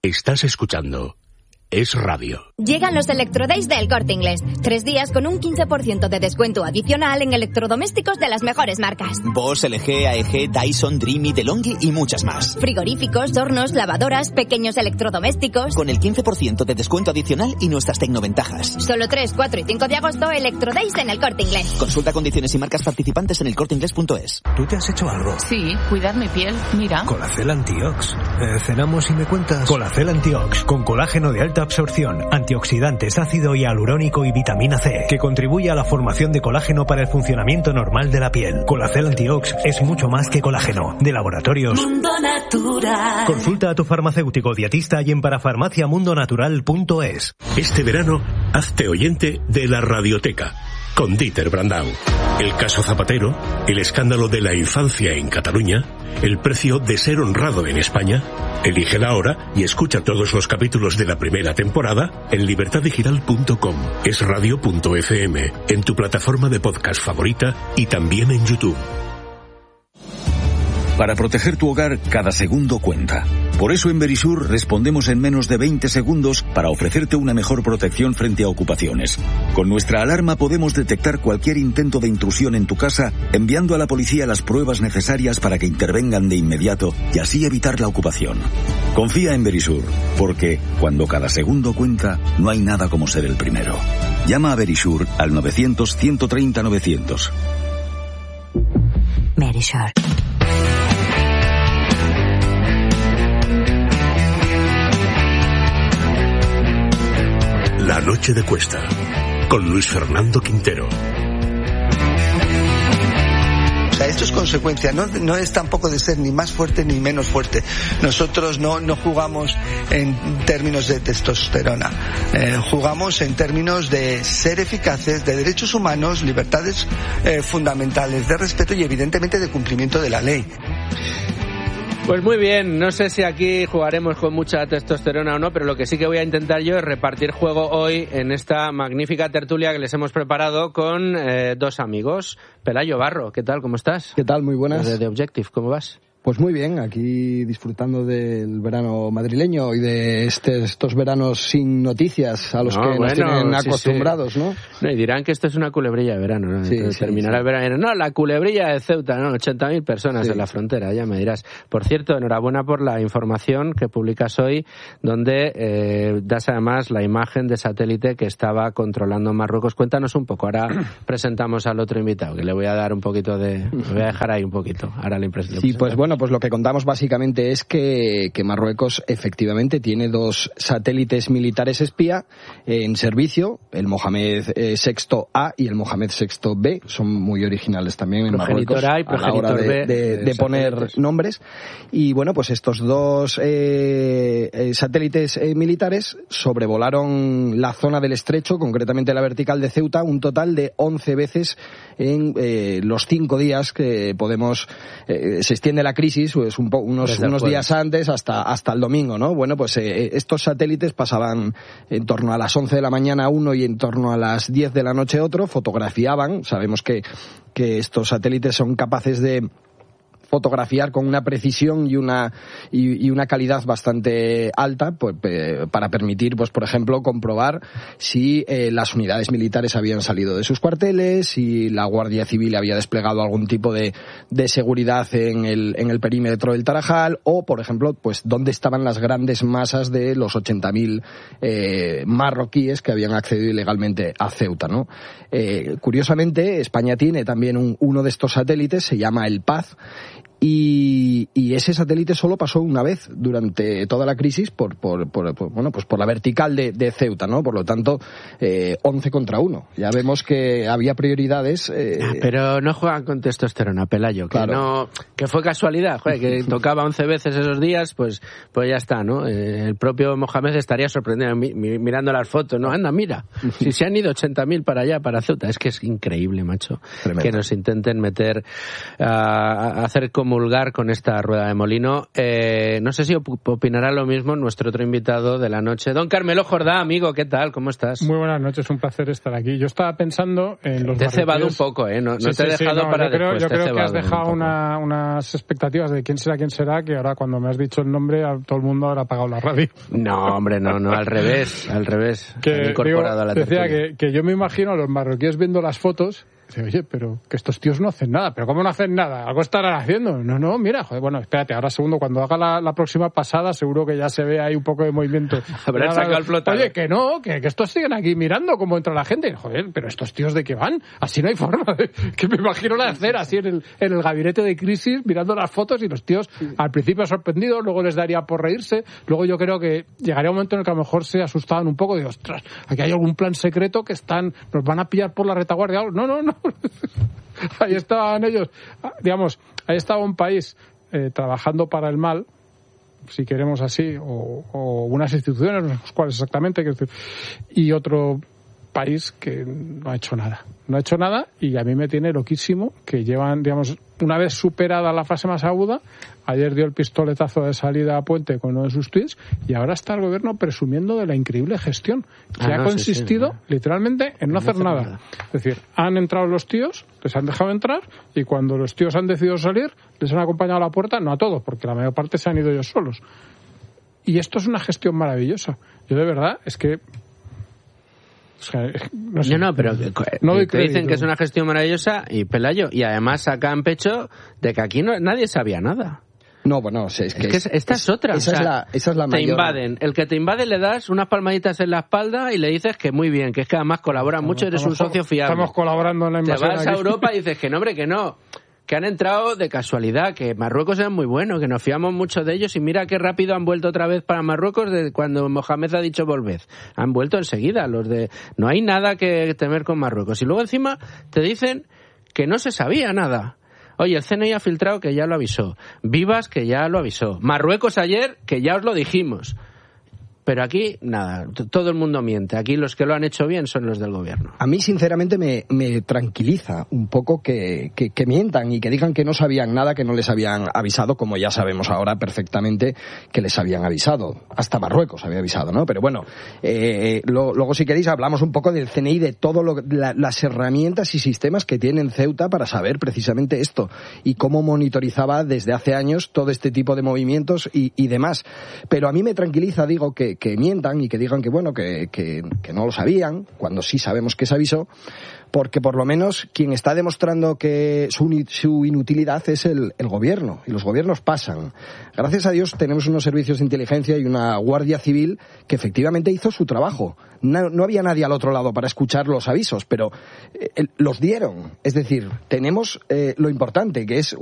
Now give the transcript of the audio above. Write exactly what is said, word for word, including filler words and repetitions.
Estás escuchando Es Radio. Llegan los Electrodays de El Corte Inglés. Tres días con un quince por ciento de descuento adicional en electrodomésticos de las mejores marcas. Bosch, L G, A E G, Dyson, Dreamy, DeLonghi y muchas más. Frigoríficos, hornos, lavadoras, pequeños electrodomésticos. Con el quince por ciento de descuento adicional y nuestras tecnoventajas. Solo tres, cuatro y cinco de agosto, Electrodays en El Corte Inglés. Consulta condiciones y marcas participantes en el corte inglés punto es. ¿Tú te has hecho algo? Sí, cuidar mi piel, mira. Colacel Antiox. Eh, cenamos y me cuentas. Colacel Antiox, con colágeno de alta absorción, antioxidantes, ácido hialurónico y vitamina C, que contribuye a la formación de colágeno para el funcionamiento normal de la piel. Colacel Antiox es mucho más que colágeno. De Laboratorios Mundo Natural. Consulta a tu farmacéutico dietista y en parafarmacia mundo natural punto es. Este verano, hazte oyente de la Radioteca, con Dieter Brandau. El caso Zapatero, el escándalo de la infancia en Cataluña, el precio de ser honrado en España. Elige ahora y escucha todos los capítulos de la primera temporada en libertad digital punto com, esradio punto efe eme, en tu plataforma de podcast favorita y también en YouTube. Para proteger tu hogar, cada segundo cuenta. Por eso en Verisur respondemos en menos de veinte segundos para ofrecerte una mejor protección frente a ocupaciones. Con nuestra alarma podemos detectar cualquier intento de intrusión en tu casa, enviando a la policía las pruebas necesarias para que intervengan de inmediato y así evitar la ocupación. Confía en Verisur, porque cuando cada segundo cuenta, no hay nada como ser el primero. Llama a Verisur al novecientos, ciento treinta, novecientos. Verisur. La noche de Cuesta, con Luis Fernando Quintero. O sea, esto es consecuencia, no, no es tampoco de ser ni más fuerte ni menos fuerte. Nosotros no, no jugamos en términos de testosterona, eh, jugamos en términos de ser eficaces, de derechos humanos, libertades eh, fundamentales, de respeto y evidentemente de cumplimiento de la ley. Pues muy bien, no sé si aquí jugaremos con mucha testosterona o no, pero lo que sí que voy a intentar yo es repartir juego hoy en esta magnífica tertulia que les hemos preparado con eh, dos amigos. Pelayo Barro, ¿qué tal? ¿Cómo estás? ¿Qué tal? Muy buenas. De The Objective, ¿cómo vas? Pues muy bien, aquí disfrutando del verano madrileño y de este, estos veranos sin noticias a los no, que bueno, nos tienen sí, acostumbrados, sí. ¿no? No, y dirán que esto es una culebrilla de verano, ¿no? Sí, Entonces, sí, terminará sí. el verano. No, la culebrilla de Ceuta, ¿no? ochenta mil personas sí. en la frontera, ya me dirás. Por cierto, enhorabuena por la información que publicas hoy, donde eh, das además la imagen de satélite que estaba controlando Marruecos. Cuéntanos un poco, ahora presentamos al otro invitado, que le voy a dar un poquito de... Le voy a dejar ahí un poquito, ahora la impresión. Sí, pues bueno, pues lo que contamos básicamente es que, que Marruecos efectivamente tiene dos satélites militares espía en servicio, el Mohamed eh, sexto A y el Mohamed sexto B, son muy originales también en Marruecos A y a la hora de, B, de, de poner nombres. Y bueno, pues estos dos eh, eh, satélites eh, militares sobrevolaron la zona del estrecho, concretamente la vertical de Ceuta, un total de once veces en eh, los cinco días que podemos, eh, se extiende la crisis, pues un po, unos, unos días antes hasta, hasta el domingo, ¿no? Bueno, pues eh, estos satélites pasaban en torno a las once de la mañana uno y en torno a las diez de la noche otro, fotografiaban, sabemos que, que estos satélites son capaces de fotografiar con una precisión y una y, y una calidad bastante alta, pues, eh, para permitir, pues por ejemplo, comprobar si eh, las unidades militares habían salido de sus cuarteles, si la Guardia Civil había desplegado algún tipo de, de seguridad en el, en el perímetro del Tarajal, o por ejemplo, pues dónde estaban las grandes masas de los ochenta mil eh, marroquíes que habían accedido ilegalmente a Ceuta, ¿no? Eh, curiosamente, España tiene también un, uno de estos satélites, se llama el Paz. Y, y ese satélite solo pasó una vez durante toda la crisis por, por, por, por bueno, pues por la vertical de, de Ceuta, ¿no? Por lo tanto, eh, once contra uno. Ya vemos que había prioridades. Eh... Pero no juegan con testosterona, Pelayo, que claro. no, que fue casualidad, joder, que tocaba once veces esos días, pues, pues ya está, ¿no? Eh, el propio Mohamed estaría sorprendido mi, mi, mirando las fotos, ¿no? Anda, mira, si se han ido ochenta mil para allá, para Ceuta, es que es increíble, macho, Tremendo. Que nos intenten meter a, a hacer como comulgar con esta rueda de molino. Eh, no sé si opinará lo mismo nuestro otro invitado de la noche, don Carmelo Jordá, amigo, ¿qué tal? ¿Cómo estás? Muy buenas noches, un placer estar aquí. Yo estaba pensando en los Te he barriquíes... cebado un poco, ¿eh? No, no sí, te he sí, dejado sí, no, para yo creo, después. Yo te creo que has dejado un una, unas expectativas de quién será, quién será, que ahora cuando me has dicho el nombre a todo el mundo habrá apagado la radio. No, hombre, no, no, al revés, al revés. Que, incorporado digo, a la decía tertulia. que, que yo me imagino a los marroquíes viendo las fotos. Dice, oye, pero que estos tíos no hacen nada. ¿Pero cómo no hacen nada? ¿Algo estarán haciendo? No, no, mira, joder, bueno, espérate, ahora segundo, cuando haga la, la próxima pasada, seguro que ya se ve ahí un poco de movimiento. Habrán sacado el flotador. Oye, que no, que, que estos siguen aquí mirando cómo entra la gente. Joder, pero estos tíos de qué van? Así no hay forma de... Que me imagino la escena así en el, en el gabinete de crisis, mirando las fotos y los tíos al principio sorprendidos, luego les daría por reírse, luego yo creo que llegaría un momento en el que a lo mejor se asustaban un poco y digo, ostras, aquí hay algún plan secreto que están, nos van a pillar por la retaguardia. No, no, no. Ahí estaban ellos, digamos, ahí estaba un país eh, trabajando para el mal, si queremos así, o, o unas instituciones, no sé cuáles exactamente, y otro país que no ha hecho nada. No ha hecho nada y a mí me tiene loquísimo que llevan, digamos, una vez superada la fase más aguda, ayer dio el pistoletazo de salida a Puente con uno de sus tweets y ahora está el gobierno presumiendo de la increíble gestión que ah, ha no, consistido sí, sí, literalmente en no, no hacer, hacer nada. nada. Es decir, han entrado los tíos, les han dejado entrar y cuando los tíos han decidido salir, les han acompañado a la puerta, no a todos, porque la mayor parte se han ido ellos solos. Y esto es una gestión maravillosa. Yo de verdad, es que O sea, no, sé. no, no, pero no te crédito. Dicen que es una gestión maravillosa y Pelayo, y además sacan pecho de que aquí no, nadie sabía nada. No, bueno, es que, es que es, esta es otra. Esa, o sea, es la, esa es la te mayor... invaden. El que te invade le das unas palmaditas en la espalda y le dices que muy bien, que es que además colaboran estamos, mucho, eres estamos, un socio fiable. Estamos colaborando en la invasión. Te vas aquí. a Europa y dices que no, hombre, que no. Que han entrado de casualidad, que Marruecos es muy bueno, que nos fiamos mucho de ellos y mira qué rápido han vuelto otra vez para Marruecos desde cuando Mohamed ha dicho volved. Han vuelto enseguida los de... No hay nada que temer con Marruecos. Y luego encima te dicen que no se sabía nada. Oye, el C N I ha filtrado que ya lo avisó. Vivas que ya lo avisó. Marruecos ayer que ya os lo dijimos. Pero aquí, nada, todo el mundo miente. Aquí los que lo han hecho bien son los del gobierno. A mí, sinceramente, me, me tranquiliza un poco que, que, que mientan y que digan que no sabían nada, que no les habían avisado, como ya sabemos ahora perfectamente que les habían avisado. Hasta Marruecos había avisado, ¿no? Pero bueno, eh, lo, luego si queréis hablamos un poco del C N I, de todas la, las herramientas y sistemas que tiene en Ceuta para saber precisamente esto y cómo monitorizaba desde hace años todo este tipo de movimientos y, y demás. Pero a mí me tranquiliza, digo, que que mientan y que digan que bueno que, que, que no lo sabían cuando sí sabemos que se avisó, porque por lo menos quien está demostrando que su, su inutilidad es el, el gobierno, y los gobiernos pasan. Gracias a Dios tenemos unos servicios de inteligencia y una Guardia Civil que efectivamente hizo su trabajo. No, no había nadie al otro lado para escuchar los avisos, pero eh, los dieron. Es decir, tenemos eh, lo importante, que es